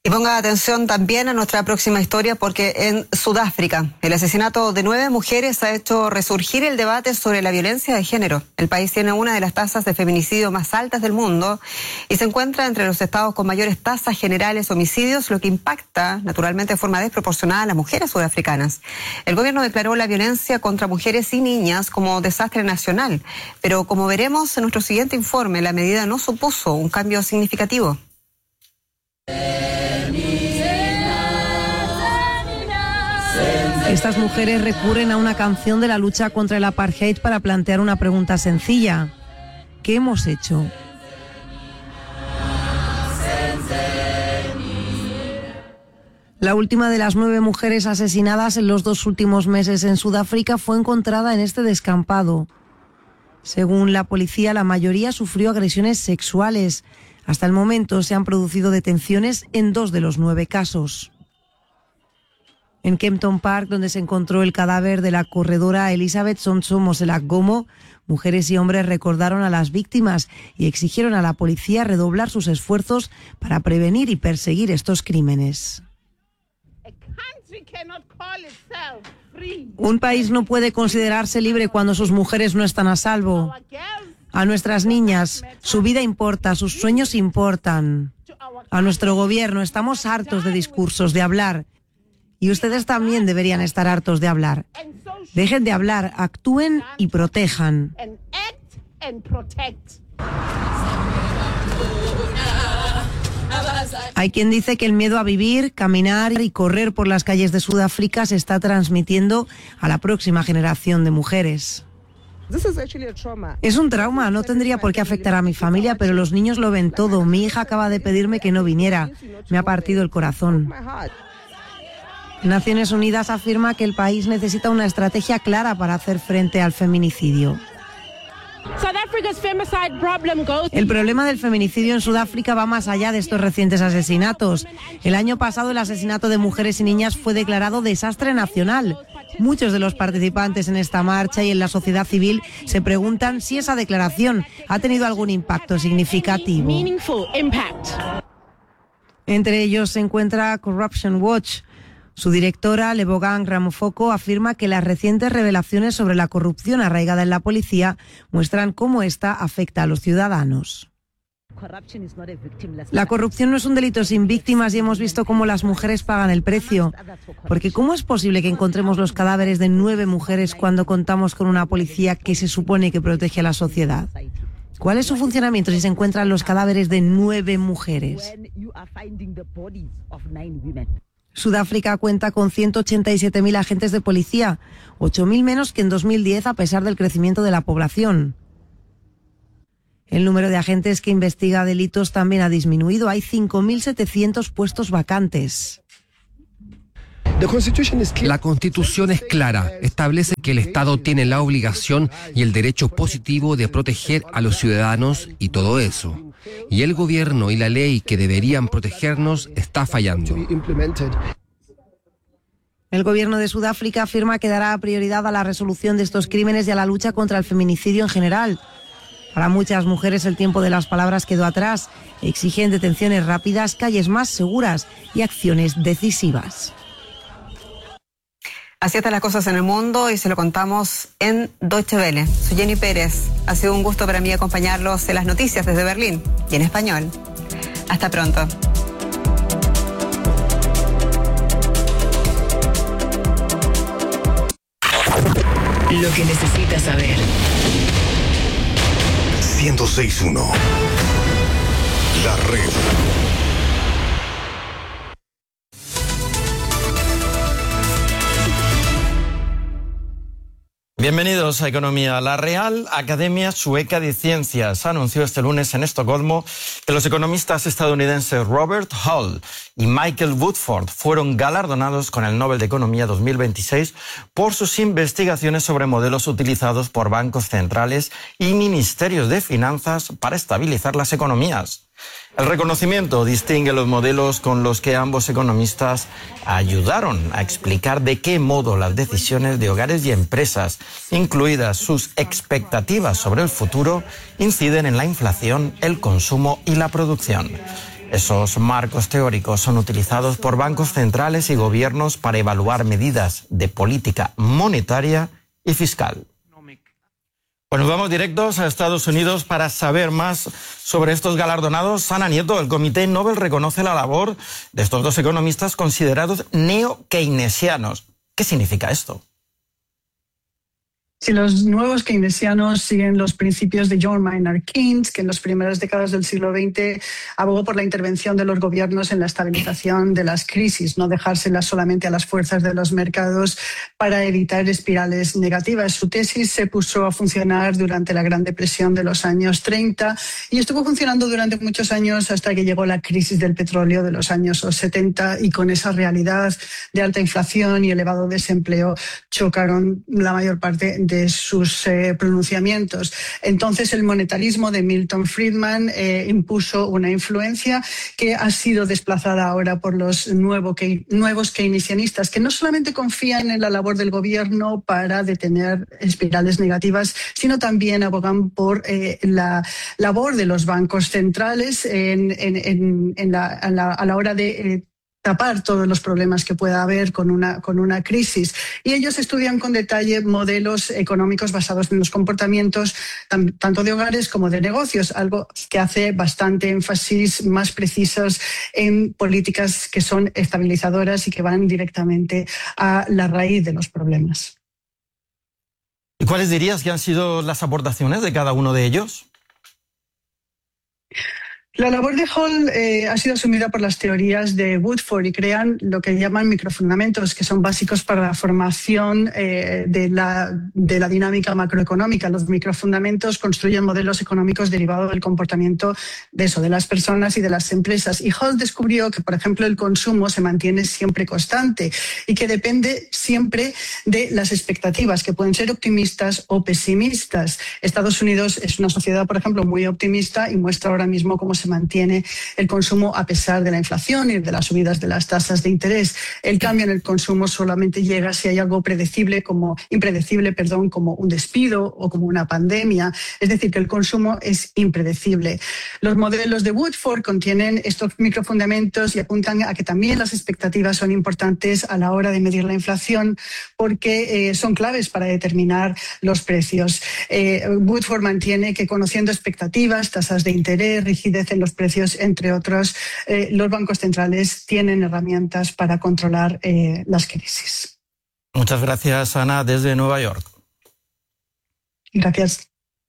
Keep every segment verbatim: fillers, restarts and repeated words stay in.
Y ponga atención también a nuestra próxima historia, porque en Sudáfrica el asesinato de nueve mujeres ha hecho resurgir el debate sobre la violencia de género. El país tiene una de las tasas de feminicidio más altas del mundo y se encuentra entre los estados con mayores tasas generales de homicidios, lo que impacta naturalmente de forma desproporcionada a las mujeres sudafricanas. El gobierno declaró la violencia contra mujeres y niñas como desastre nacional, pero como veremos en nuestro siguiente informe, la medida no supuso un cambio significativo. Estas mujeres recurren a una canción de la lucha contra el apartheid para plantear una pregunta sencilla: ¿qué hemos hecho? La última de las nueve mujeres asesinadas en los dos últimos meses en Sudáfrica fue encontrada en este descampado. Según la policía, la mayoría sufrió agresiones sexuales. Hasta el momento se han producido detenciones en dos de los nueve casos. En Kempton Park, donde se encontró el cadáver de la corredora Elizabeth Sonso Mosela-Gomo, mujeres y hombres recordaron a las víctimas y exigieron a la policía redoblar sus esfuerzos para prevenir y perseguir estos crímenes. Un país no puede considerarse libre cuando sus mujeres no están a salvo. A nuestras niñas, su vida importa, sus sueños importan. A nuestro gobierno, estamos hartos de discursos, de hablar. Y ustedes también deberían estar hartos de hablar. Dejen de hablar, actúen y protejan. Hay quien dice que el miedo a vivir, caminar y correr por las calles de Sudáfrica se está transmitiendo a la próxima generación de mujeres. Es un trauma, no tendría por qué afectar a mi familia, pero los niños lo ven todo. Mi hija acaba de pedirme que no viniera. Me ha partido el corazón. Naciones Unidas afirma que el país necesita una estrategia clara para hacer frente al feminicidio. El problema del feminicidio en Sudáfrica va más allá de estos recientes asesinatos. El año pasado el asesinato de mujeres y niñas fue declarado desastre nacional. Muchos de los participantes en esta marcha y en la sociedad civil se preguntan si esa declaración ha tenido algún impacto significativo. Entre ellos se encuentra Corruption Watch. Su directora, Lebogang Ramofoko, afirma que las recientes revelaciones sobre la corrupción arraigada en la policía muestran cómo esta afecta a los ciudadanos. La corrupción no es un delito sin víctimas y hemos visto cómo las mujeres pagan el precio. Porque ¿cómo es posible que encontremos los cadáveres de nueve mujeres cuando contamos con una policía que se supone que protege a la sociedad? ¿Cuál es su funcionamiento si se encuentran los cadáveres de nueve mujeres? Sudáfrica cuenta con ciento ochenta y siete mil agentes de policía, ocho mil menos que en dos mil diez a pesar del crecimiento de la población. El número de agentes que investiga delitos también ha disminuido. Hay cinco mil setecientos puestos vacantes. La Constitución es clara. Establece que el Estado tiene la obligación y el derecho positivo de proteger a los ciudadanos y todo eso. Y el gobierno y la ley que deberían protegernos está fallando. El gobierno de Sudáfrica afirma que dará prioridad a la resolución de estos crímenes y a la lucha contra el feminicidio en general. Para muchas mujeres el tiempo de las palabras quedó atrás. Exigen detenciones rápidas, calles más seguras y acciones decisivas. Así están las cosas en el mundo y se lo contamos en Deutsche Welle. Soy Jenny Pérez. Ha sido un gusto para mí acompañarlos en las noticias desde Berlín y en español. Hasta pronto. Lo que necesitas saber. ciento seis punto uno. La red. Bienvenidos a Economía. La Real Academia Sueca de Ciencias anunció este lunes en Estocolmo que los economistas estadounidenses Robert Hull y Michael Woodford fueron galardonados con el Nobel de Economía dos mil veintiséis por sus investigaciones sobre modelos utilizados por bancos centrales y ministerios de finanzas para estabilizar las economías. El reconocimiento distingue los modelos con los que ambos economistas ayudaron a explicar de qué modo las decisiones de hogares y empresas, incluidas sus expectativas sobre el futuro, inciden en la inflación, el consumo y la producción. Esos marcos teóricos son utilizados por bancos centrales y gobiernos para evaluar medidas de política monetaria y fiscal. Bueno, vamos directos a Estados Unidos para saber más sobre estos galardonados. Ana Nieto, el Comité Nobel reconoce la labor de estos dos economistas considerados neo-keynesianos. ¿Qué significa esto? Si los nuevos keynesianos siguen los principios de John Maynard Keynes, que en las primeras décadas del siglo veinte abogó por la intervención de los gobiernos en la estabilización de las crisis, no dejárselas solamente a las fuerzas de los mercados para evitar espirales negativas. Su tesis se puso a funcionar durante la Gran Depresión de los años treinta y estuvo funcionando durante muchos años hasta que llegó la crisis del petróleo de los años setenta, y con esa realidad de alta inflación y elevado desempleo chocaron la mayor parte de de sus eh, pronunciamientos. Entonces, el monetarismo de Milton Friedman eh, impuso una influencia que ha sido desplazada ahora por los nuevo, que, nuevos keynesianistas, que no solamente confían en la labor del gobierno para detener espirales negativas, sino también abogan por eh, la labor de los bancos centrales en, en, en, en la, a, la, a la hora de eh, tapar todos los problemas que pueda haber con una, con una crisis. Y ellos estudian con detalle modelos económicos basados en los comportamientos tan, tanto de hogares como de negocios, algo que hace bastante énfasis más precisos en políticas que son estabilizadoras y que van directamente a la raíz de los problemas. ¿Y cuáles dirías que han sido las aportaciones de cada uno de ellos? La labor de Hall eh, ha sido asumida por las teorías de Woodford y crean lo que llaman microfundamentos, que son básicos para la formación eh, de, la, de la dinámica macroeconómica. Los microfundamentos construyen modelos económicos derivados del comportamiento de eso, de las personas y de las empresas. Y Hall descubrió que, por ejemplo, el consumo se mantiene siempre constante y que depende siempre de las expectativas, que pueden ser optimistas o pesimistas. Estados Unidos es una sociedad, por ejemplo, muy optimista y muestra ahora mismo cómo se mantiene el consumo a pesar de la inflación y de las subidas de las tasas de interés. El cambio en el consumo solamente llega si hay algo predecible como, impredecible perdón, como un despido o como una pandemia. Es decir, que el consumo es impredecible. Los modelos de Woodford contienen estos microfundamentos y apuntan a que también las expectativas son importantes a la hora de medir la inflación porque eh, son claves para determinar los precios. Eh, Woodford mantiene que conociendo expectativas, tasas de interés, rigidez en los precios, entre otros, eh, los bancos centrales tienen herramientas para controlar eh, las crisis. Muchas gracias, Ana, desde Nueva York. Gracias.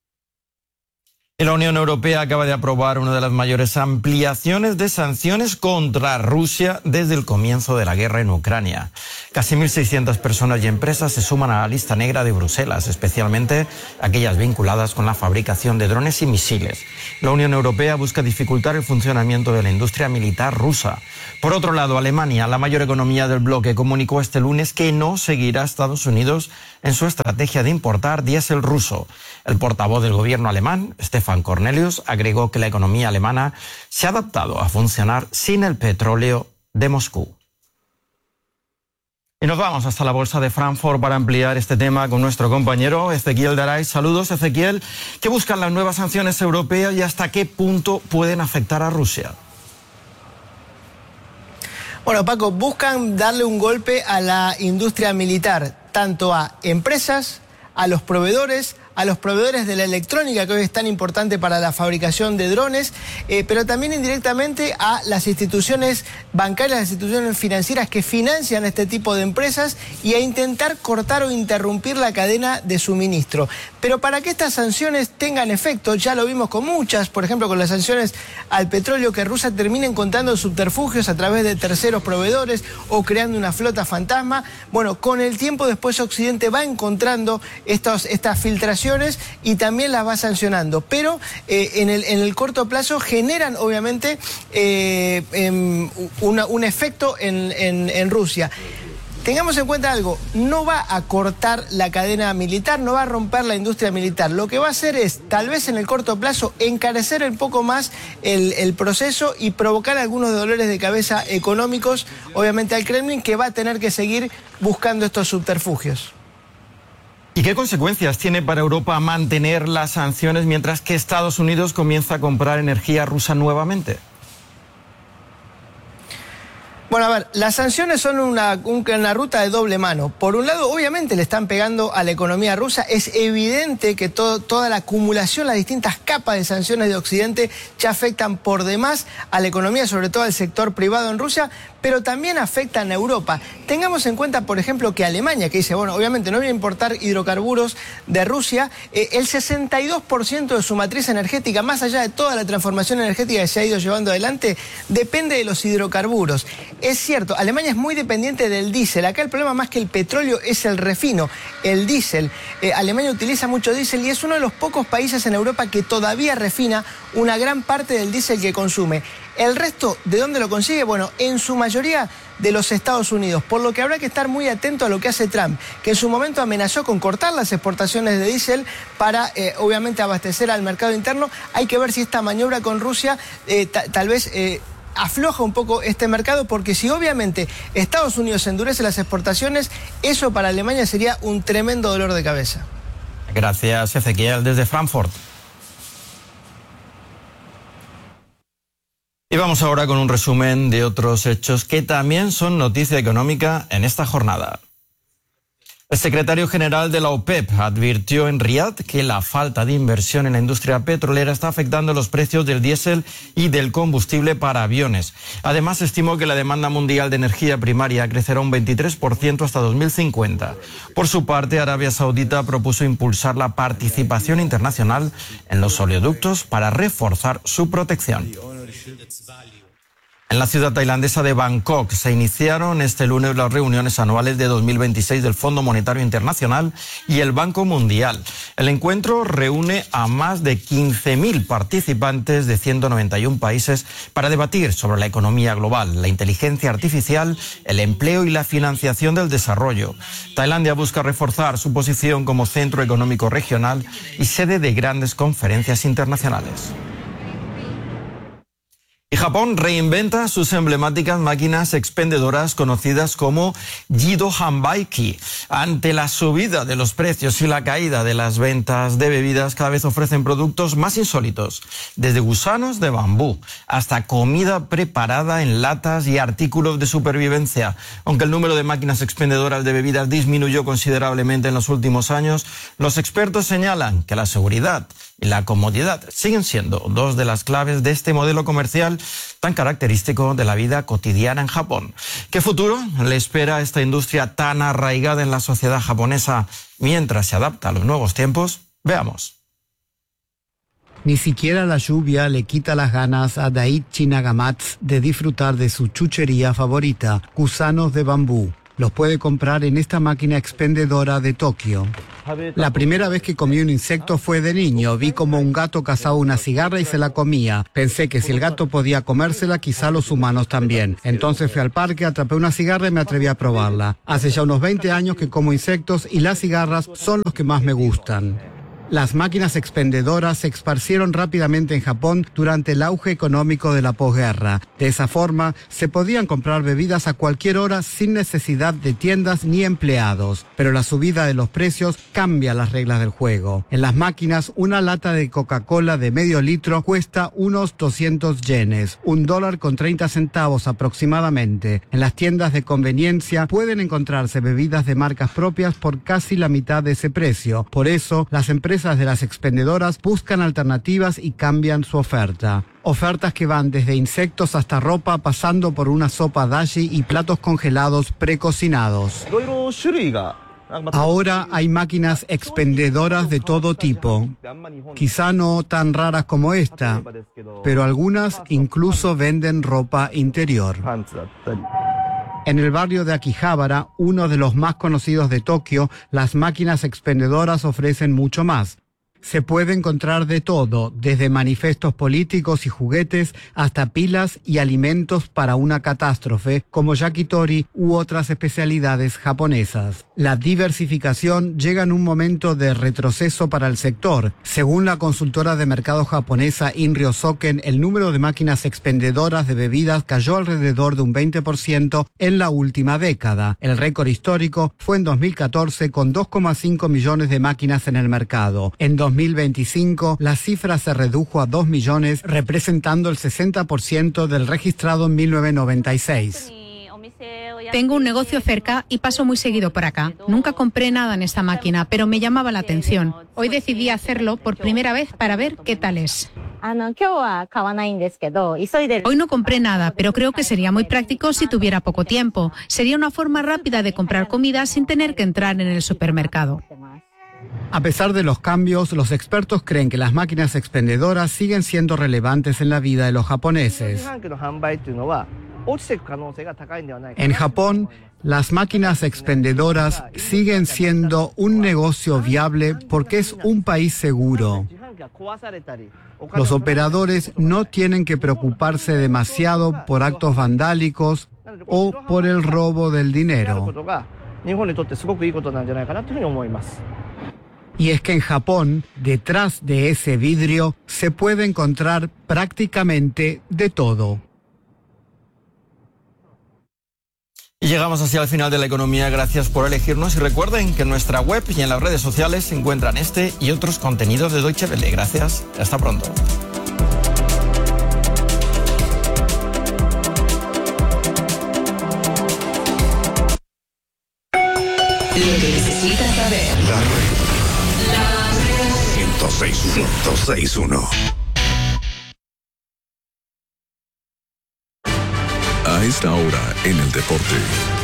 Y la Unión Europea acaba de aprobar una de las mayores ampliaciones de sanciones contra Rusia desde el comienzo de la guerra en Ucrania. Casi mil seiscientas personas y empresas se suman a la lista negra de Bruselas, especialmente aquellas vinculadas con la fabricación de drones y misiles. La Unión Europea busca dificultar el funcionamiento de la industria militar rusa. Por otro lado, Alemania, la mayor economía del bloque, comunicó este lunes que no seguirá a Estados Unidos en su estrategia de importar diésel ruso. El portavoz del gobierno alemán, Stefan Cornelius, agregó que la economía alemana se ha adaptado a funcionar sin el petróleo de Moscú. Y nos vamos hasta la bolsa de Frankfurt para ampliar este tema con nuestro compañero Ezequiel Daray. Saludos, Ezequiel. ¿Qué buscan las nuevas sanciones europeas y hasta qué punto pueden afectar a Rusia? Bueno, Paco, buscan darle un golpe a la industria militar, tanto a empresas, a los proveedores, a los proveedores de la electrónica, que hoy es tan importante para la fabricación de drones, eh, pero también indirectamente a las instituciones bancarias, las instituciones financieras que financian este tipo de empresas y a intentar cortar o interrumpir la cadena de suministro. Pero para que estas sanciones tengan efecto, ya lo vimos con muchas, por ejemplo con las sanciones al petróleo, que Rusia termina encontrando subterfugios a través de terceros proveedores o creando una flota fantasma. Bueno, con el tiempo después Occidente va encontrando estos, estas filtraciones y también las va sancionando, pero eh, en, el, en el corto plazo generan obviamente eh, eh, una, un efecto en, en, en Rusia. Tengamos en cuenta algo, no va a cortar la cadena militar, no va a romper la industria militar. Lo que va a hacer es, tal vez en el corto plazo, encarecer un poco más el, el proceso y provocar algunos dolores de cabeza económicos, obviamente al Kremlin, que va a tener que seguir buscando estos subterfugios. ¿Y qué consecuencias tiene para Europa mantener las sanciones mientras que Estados Unidos comienza a comprar energía rusa nuevamente? Bueno, a ver, las sanciones son una, una ruta de doble mano. Por un lado, obviamente le están pegando a la economía rusa. Es evidente que todo, toda la acumulación, las distintas capas de sanciones de Occidente ya afectan por demás a la economía, sobre todo al sector privado en Rusia, pero también afectan a Europa. Tengamos en cuenta, por ejemplo, que Alemania, que dice, bueno, obviamente no voy a importar hidrocarburos de Rusia, eh, el sesenta y dos por ciento de su matriz energética, más allá de toda la transformación energética que se ha ido llevando adelante, depende de los hidrocarburos. Es cierto, Alemania es muy dependiente del diésel. Acá el problema más que el petróleo es el refino, el diésel. Eh, Alemania utiliza mucho diésel y es uno de los pocos países en Europa que todavía refina una gran parte del diésel que consume. El resto, ¿de dónde lo consigue? Bueno, en su mayoría de los Estados Unidos, por lo que habrá que estar muy atento a lo que hace Trump, que en su momento amenazó con cortar las exportaciones de diésel para, eh, obviamente, abastecer al mercado interno. Hay que ver si esta maniobra con Rusia eh, tal vez eh, afloja un poco este mercado, porque si obviamente Estados Unidos endurece las exportaciones, eso para Alemania sería un tremendo dolor de cabeza. Gracias, Ezequiel, desde Frankfurt. Y vamos ahora con un resumen de otros hechos que también son noticia económica en esta jornada. El secretario general de la OPEP advirtió en Riad que la falta de inversión en la industria petrolera está afectando los precios del diésel y del combustible para aviones. Además, estimó que la demanda mundial de energía primaria crecerá un veintitrés por ciento hasta dos mil cincuenta. Por su parte, Arabia Saudita propuso impulsar la participación internacional en los oleoductos para reforzar su protección. En la ciudad tailandesa de Bangkok se iniciaron este lunes las reuniones anuales de dos mil veintiséis del Fondo Monetario Internacional y el Banco Mundial. El encuentro reúne a más de quince mil participantes de ciento noventa y uno países para debatir sobre la economía global, la inteligencia artificial, el empleo y la financiación del desarrollo. Tailandia busca reforzar su posición como centro económico regional y sede de grandes conferencias internacionales. Y Japón reinventa sus emblemáticas máquinas expendedoras conocidas como Jido Hanbaiki. Ante la subida de los precios y la caída de las ventas de bebidas, cada vez ofrecen productos más insólitos, desde gusanos de bambú hasta comida preparada en latas y artículos de supervivencia. Aunque el número de máquinas expendedoras de bebidas disminuyó considerablemente en los últimos años, los expertos señalan que la seguridad y la comodidad siguen siendo dos de las claves de este modelo comercial tan característico de la vida cotidiana en Japón. ¿Qué futuro le espera a esta industria tan arraigada en la sociedad japonesa mientras se adapta a los nuevos tiempos? Veamos. Ni siquiera la lluvia le quita las ganas a Daichi Nagamatsu de disfrutar de su chuchería favorita, gusanos de bambú. Los puede comprar en esta máquina expendedora de Tokio. La primera vez que comí un insecto fue de niño. Vi como un gato cazaba una cigarra y se la comía. Pensé que si el gato podía comérsela, quizá los humanos también. Entonces fui al parque, atrapé una cigarra y me atreví a probarla. Hace ya unos veinte años que como insectos y las cigarras son los que más me gustan. Las máquinas expendedoras se esparcieron rápidamente en Japón durante el auge económico de la posguerra. De esa forma, se podían comprar bebidas a cualquier hora sin necesidad de tiendas ni empleados. Pero la subida de los precios cambia las reglas del juego. En las máquinas, una lata de Coca-Cola de medio litro cuesta unos doscientos yenes, un dólar con treinta centavos aproximadamente. En las tiendas de conveniencia pueden encontrarse bebidas de marcas propias por casi la mitad de ese precio. Por eso, las empresas de las expendedoras buscan alternativas y cambian su oferta. Ofertas que van desde insectos hasta ropa, pasando por una sopa dashi y platos congelados precocinados. Ahora hay máquinas expendedoras de todo tipo, quizá no tan raras como esta, pero algunas incluso venden ropa interior. En el barrio de Akihabara, uno de los más conocidos de Tokio, las máquinas expendedoras ofrecen mucho más. Se puede encontrar de todo, desde manifestos políticos y juguetes hasta pilas y alimentos para una catástrofe, como yakitori u otras especialidades japonesas. La diversificación llega en un momento de retroceso para el sector. Según la consultora de mercado japonesa Inryo Soken, el número de máquinas expendedoras de bebidas cayó alrededor de un veinte por ciento en la última década. El récord histórico fue en dos mil catorce con dos coma cinco millones de máquinas en el mercado. En dos mil veinticinco, la cifra se redujo a dos millones, representando el sesenta por ciento del registrado en mil novecientos noventa y seis. Tengo un negocio cerca y paso muy seguido por acá. Nunca compré nada en esta máquina, pero me llamaba la atención. Hoy decidí hacerlo por primera vez para ver qué tal es. Hoy no compré nada, pero creo que sería muy práctico si tuviera poco tiempo. Sería una forma rápida de comprar comida sin tener que entrar en el supermercado. A pesar de los cambios, los expertos creen que las máquinas expendedoras siguen siendo relevantes en la vida de los japoneses. En Japón, las máquinas expendedoras siguen siendo un negocio viable porque es un país seguro. Los operadores no tienen que preocuparse demasiado por actos vandálicos o por el robo del dinero. Y es que en Japón, detrás de ese vidrio, se puede encontrar prácticamente de todo. Y llegamos así al final de la economía. Gracias por elegirnos y recuerden que en nuestra web y en las redes sociales se encuentran este y otros contenidos de Deutsche Welle. Gracias. Hasta pronto. Lo que necesitas saber. La red. ciento seis punto uno. A esta hora en el deporte.